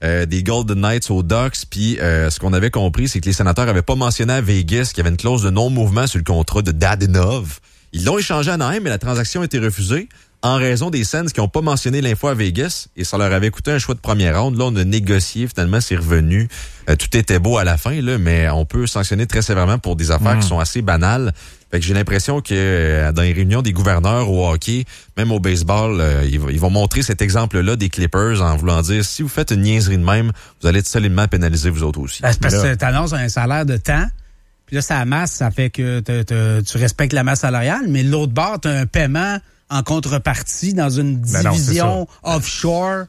des Golden Knights aux Ducks. Puis ce qu'on avait compris, c'est que les Sénateurs avaient pas mentionné à Vegas qu'il y avait une clause de non-mouvement sur le contrat de Dadonov. Ils l'ont échangé à Anaheim, mais la transaction a été refusée en raison des Sens qui n'ont pas mentionné l'info à Vegas. Et ça leur avait coûté un choix de première ronde. Là, on a négocié. Finalement, c'est revenu. Tout était beau à la fin, là, mais on peut sanctionner très sévèrement pour des affaires qui sont assez banales. Fait que j'ai l'impression que dans les réunions des gouverneurs au hockey, même au baseball, ils vont montrer cet exemple-là des Clippers en voulant dire, si vous faites une niaiserie de même, vous allez être solidement pénalisé vous autres aussi. C'est parce que tu annonces un salaire de temps, puis là, ça masse, ça fait que tu respectes la masse salariale, mais l'autre bord, tu as un paiement en contrepartie dans une division offshore.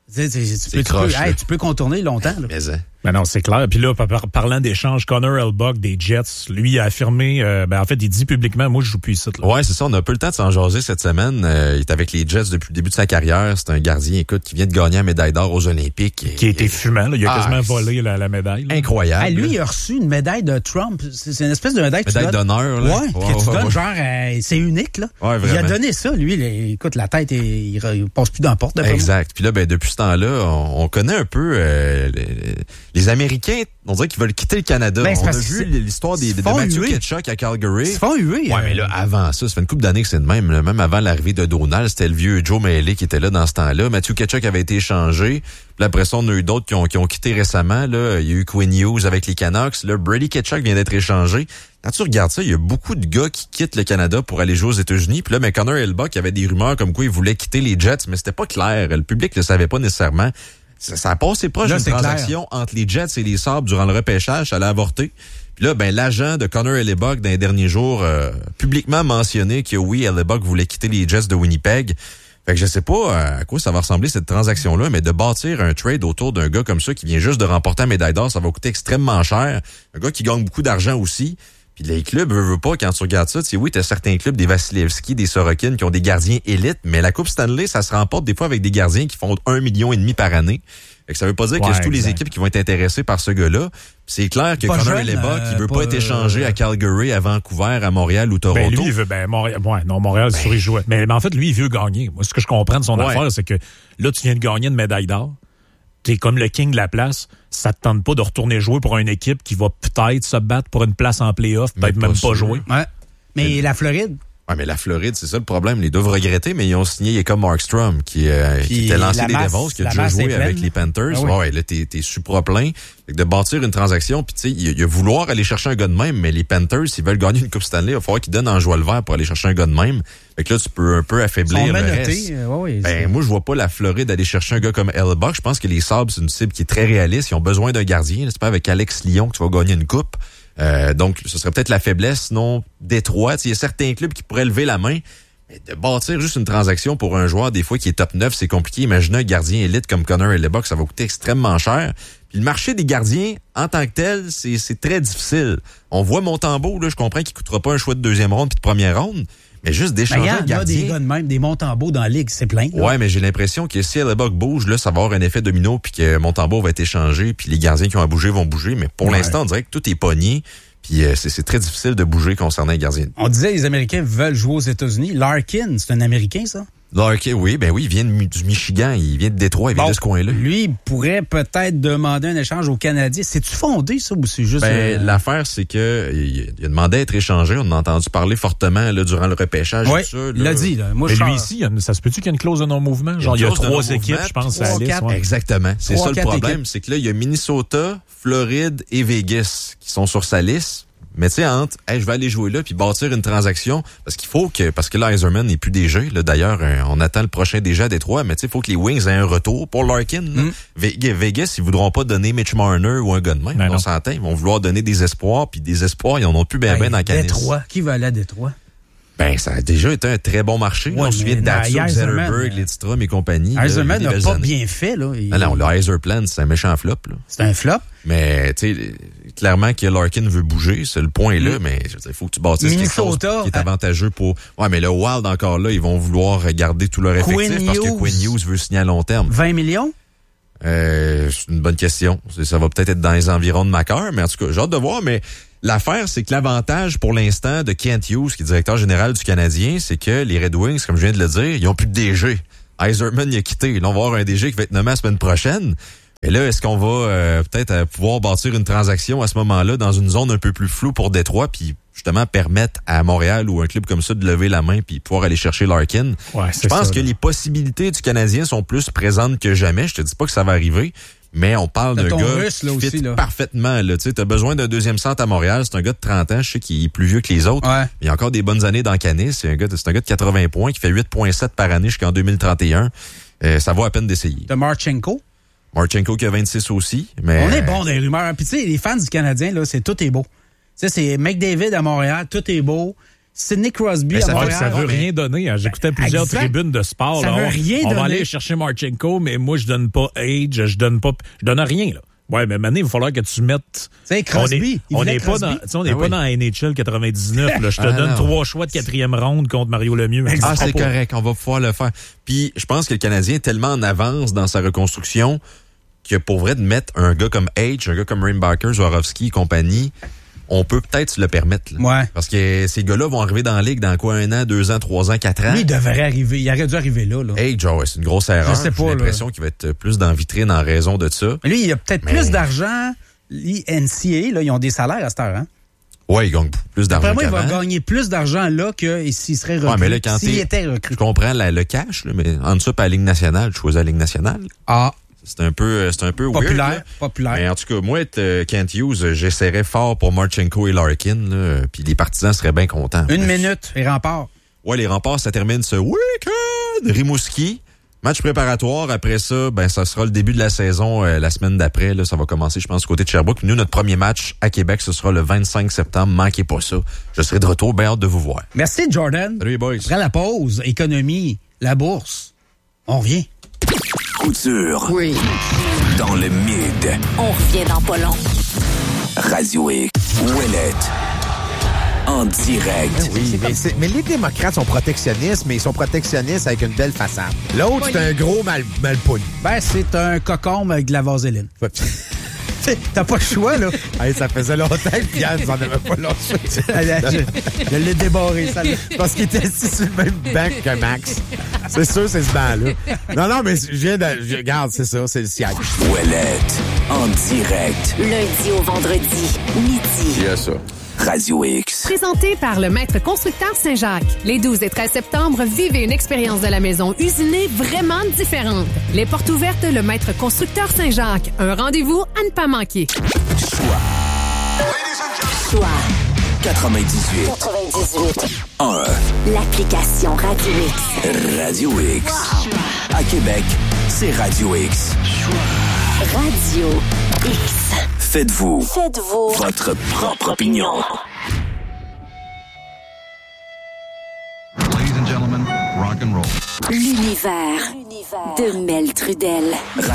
Tu peux contourner longtemps. Là. Ben non, c'est clair. Puis là, parlant d'échange, Connor Hellebuyck des Jets, lui a affirmé, en fait, il dit publiquement, moi, je joue plus ici. Là. Ouais, c'est ça. On a peu le temps de s'en jaser cette semaine. Il est avec les Jets depuis le début de sa carrière. C'est un gardien, écoute, qui vient de gagner la médaille d'or aux Olympiques. Qui a été fumant. Là. Il a quasiment volé la médaille. Là. Incroyable. Lui, il a reçu une médaille de Trump. C'est une espèce de médaille que tu donnes. D'honneur. Là. Que tu donnes, genre, c'est unique. Là. Ouais, il a donné ça, lui. Écoute, la tête, il passe plus dans la porte. Exact. Puis là, depuis ce temps-là, on connaît un peu les Américains. On dirait qu'ils veulent quitter le Canada. On a vu l'histoire de Matthew Tkachuk à Calgary. Ils se font huer. Ouais, mais là, avant ça fait une couple d'années que c'est de même. Là, même avant l'arrivée de Donald, c'était le vieux Joe Maillet qui était là dans ce temps-là. Matthew Tkachuk avait été échangé. Puis après ça, on a eu d'autres qui ont quitté récemment. Là, il y a eu Quinn Hughes avec les Canucks. Là, Brady Tkachuk vient d'être échangé. Quand tu regardes ça, il y a beaucoup de gars qui quittent le Canada pour aller jouer aux États-Unis. Puis là, mais Connor Hellebuyck, il y avait des rumeurs comme quoi il voulait quitter les Jets, mais c'était pas clair. Le public le savait pas nécessairement. Ça a passé proche d'une transaction entre les Jets et les Sabres durant le repêchage, ça allait avorter. Puis là, l'agent de Connor Hellebuyck, dans les derniers jours, publiquement mentionné que oui, Hellebuyck voulait quitter les Jets de Winnipeg. Fait que je sais pas à quoi ça va ressembler cette transaction-là, mais de bâtir un trade autour d'un gars comme ça qui vient juste de remporter la médaille d'or, ça va coûter extrêmement cher. Un gars qui gagne beaucoup d'argent aussi. Puis les clubs veulent pas, quand tu regardes ça, tu sais, oui, t'as certains clubs, des Vasilevski, des Sorokin, qui ont des gardiens élites, mais la Coupe Stanley, ça se remporte des fois avec des gardiens qui font 1,5 million par année. Fait que ça veut pas dire que c'est toutes les équipes qui vont être intéressées par ce gars-là. Puis c'est clair que Connor Hellebuyck, il veut pas être échangé à Calgary, à Vancouver, à Montréal ou Toronto. Lui, il veut, Montréal, c'est sûr, il jouait. Mais en fait, lui, il veut gagner. Moi, ce que je comprends de son affaire, c'est que là, tu viens de gagner une médaille d'or. T'es comme le king de la place, ça te tente pas de retourner jouer pour une équipe qui va peut-être se battre pour une place en play-off, peut-être même pas jouer. Ouais. Mais la Floride? Ouais, mais la Floride, c'est ça le problème. Ils doivent regretter, mais ils ont signé comme Markstrom, qui était lancé des Devils, qui a déjà joué avec les Panthers. Ah oui. Ouais, là, t'es super plein. Fait que de bâtir une transaction, puis tu sais, il y a vouloir aller chercher un gars de même, mais les Panthers, s'ils veulent gagner une Coupe Stanley, il va falloir qu'ils donnent en joie le vert pour aller chercher un gars de même. Fait que là, tu peux un peu affaiblir le reste. Moi, je vois pas la Floride aller chercher un gars comme Hellebuyck. Je pense que les Sabres, c'est une cible qui est très réaliste. Ils ont besoin d'un gardien. C'est pas avec Alex Lyon que tu vas gagner une coupe. Donc, ce serait peut-être la faiblesse, sinon Détroit. Il y a certains clubs qui pourraient lever la main, mais de bâtir juste une transaction pour un joueur, des fois, qui est top 9, c'est compliqué. Imaginez un gardien élite comme Connor Hellebuyck, ça va coûter extrêmement cher. Puis le marché des gardiens, en tant que tel, c'est très difficile. On voit Montembeault, là, je comprends qu'il coûtera pas un choix de deuxième ronde puis de première ronde, mais juste d'échanger un gardien. Il y a des gars de même, des Montembeault dans la ligue, c'est plein. Là. Ouais, mais j'ai l'impression que si Hellebuyck bouge, là, ça va avoir un effet domino puis que Montembeault va être échangé puis les gardiens qui ont à bouger vont bouger. Mais pour l'instant, on dirait que tout est pogné. Puis c'est très difficile de bouger concernant les gardiens. On disait les Américains veulent jouer aux États-Unis. Larkin, c'est un Américain, ça? Larkin, oui, il vient du Michigan, il vient de Détroit, il vient de ce coin-là. Lui, il pourrait peut-être demander un échange aux Canadiens. C'est-tu fondé, ça, ou c'est juste... L'affaire, c'est que il a demandé à être échangé. On a entendu parler fortement là, durant le repêchage. Oui, il l'a dit. Là. Moi, lui ici, ça se peut-tu qu'il y a une clause de non-mouvement? Genre, il y a 3 équipes, je pense, à la liste. Exactement. C'est ça le problème, c'est que là, il y a Minnesota, Floride et Vegas qui sont sur sa liste. Mais tu sais, je vais aller jouer là puis bâtir une transaction parce que là, Yzerman n'est plus DG. Là, d'ailleurs, on attend le prochain DG à Détroit, mais tu sais, il faut que les Wings aient un retour pour Larkin. Vegas, ils voudront pas donner Mitch Marner ou un gars de même. On s'entend. Ils vont vouloir donner des espoirs, puis des espoirs, ils en ont plus bien dans Canis. Détroit. Qui va aller à Détroit? Ça a déjà été un très bon marché. On se souvient de Datsuk, Zetterberg, Lidstrom et compagnie. Yzerman n'a pas bien fait. Là. Non, le Yzerplan, c'est un méchant flop. Là. C'est un flop? Mais, tu sais, clairement que Larkin veut bouger, c'est le point là, mais il faut que tu bâtisses quelque chose qui est avantageux pour... Ouais, mais le Wild, encore là, ils vont vouloir garder tout leur effectif parce que Quinn Hughes veut signer à long terme. 20 millions? C'est une bonne question. Ça va peut-être être dans les environs de Macar, mais en tout cas, j'ai hâte de voir, mais... L'affaire, c'est que l'avantage pour l'instant de Kent Hughes, qui est directeur général du Canadien, c'est que les Red Wings, comme je viens de le dire, ils ont plus de DG. Yzerman, il a quitté. Là, on va avoir un DG qui va être nommé la semaine prochaine. Et là, est-ce qu'on va peut-être pouvoir bâtir une transaction à ce moment-là dans une zone un peu plus floue pour Détroit, puis justement permettre à Montréal ou un club comme ça de lever la main puis pouvoir aller chercher Larkin? Ouais, je pense que les possibilités du Canadien sont plus présentes que jamais. Je te dis pas que ça va arriver, mais on parle d'un gars qui fit parfaitement. Tu sais, t'as besoin d'un deuxième centre à Montréal. C'est un gars de 30 ans. Je sais qu'il est plus vieux que les autres. Ouais. Il y a encore des bonnes années dans Canis. C'est un gars de 80 points qui fait 8,7 par année jusqu'en 2031. Ça vaut à peine d'essayer. De Marchenko qui a 26 aussi. Mais on est bon dans les rumeurs. Puis tu sais, les fans du Canadien, là, tout est beau. Tu sais, c'est McDavid à Montréal, tout est beau. Sidney Crosby à Montréal. Ça veut rien donner. Hein. J'écoutais plusieurs tribunes de sport. Ça là. veut rien donner. On va aller chercher Marchenko, mais moi, je donne pas Age, je donne rien, là. Ouais, mais maintenant, il va falloir que tu mettes... Tu sais, Crosby. On n'est pas dans NHL 99. Là. Je te donne 3 choix de 4e ronde contre Mario Lemieux. C'est correct. On va pouvoir le faire. Puis, je pense que le Canadien est tellement en avance dans sa reconstruction que pour vrai de mettre un gars comme Age, un gars comme Rimbacher, Zwarovski et compagnie, on peut peut-être se le permettre. Là. Ouais. Parce que ces gars-là vont arriver dans la ligue dans quoi, 1 an, 2 ans, 3 ans, 4 ans? Lui, il devrait arriver. Il aurait dû arriver là. Age, c'est une grosse erreur. Je sais pas, j'ai l'impression qu'il va être plus dans la vitrine en raison de ça. Mais lui, il a peut-être plus d'argent. Les NCAA, là, ils ont des salaires à cette heure, hein? Ouais, il gagne plus d'argent. Après moi, il va gagner plus d'argent là que s'il serait recruté. Ouais, mais là, quand s'il était recruté. Je comprends le cash, là, mais en dessous, à la Ligue nationale, je choisis la Ligue nationale. Ah. C'est un peu populaire, weird. Mais en tout cas, moi, être Kent Hughes, j'essaierais fort pour Marchenko et Larkin, puis les partisans seraient bien contents. Une minute, les remparts. Ouais, les remparts, ça termine ce week-end. Rimouski, match préparatoire. Après ça, ça sera le début de la saison la semaine d'après. Là, ça va commencer, je pense, du côté de Sherbrooke. Nous, notre premier match à Québec, ce sera le 25 septembre. Manquez pas ça. Je serai de retour, bien hâte de vous voir. Merci, Jordan. Salut, les boys. Après la pause, économie, la bourse, on revient. Couture. Oui. Dans le mid. On revient dans pas long. Radio X. Ouellette. En direct. Oui, mais les démocrates sont protectionnistes, mais ils sont protectionnistes avec une belle façade. L'autre, c'est un gros malpoune. C'est un cocombe avec de la vaseline. T'as pas le choix, là. Hey, ça faisait longtemps que Yann n'en avait pas lâché. Je l'ai débarré, ça. Parce qu'il était assis sur le même banc que Max. C'est sûr, c'est ce banc-là. Non, mais je viens de... Regarde, c'est ça, c'est le siège. Ouellette. En direct. Lundi au vendredi, midi. Il y a ça. Radio X. Présenté par le Maître Constructeur Saint-Jacques. Les 12 et 13 septembre, vivez une expérience de la maison usinée vraiment différente. Les portes ouvertes, le Maître Constructeur Saint-Jacques. Un rendez-vous à ne pas manquer. Choix 98. 1. L'application Radio X. Radio X. À Québec, c'est Radio X. Radio X. Faites-vous votre propre opinion. L'univers de Mel Trudel.